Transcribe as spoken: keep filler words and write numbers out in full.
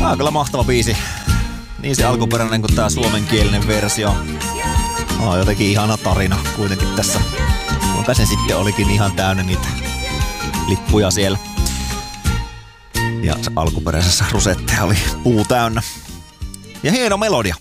Tää on kyllä mahtava biisi. Niin se alkuperäinen kuin tää suomenkielinen versio. Oh, jotenkin ihana tarina kuitenkin tässä. Kuinka se sitten olikin ihan täynnä niitä lippuja siellä. Ja alkuperäisessä rusetteja oli puu täynnä. Ja hieno melodia.